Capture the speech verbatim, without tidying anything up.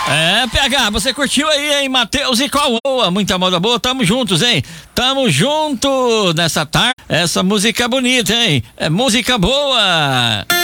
É, P H, você curtiu aí, hein, Matheus e Cauã? Muita moda boa, tamo juntos, hein? Tamo junto nessa tarde. Essa música bonita, hein? É música boa.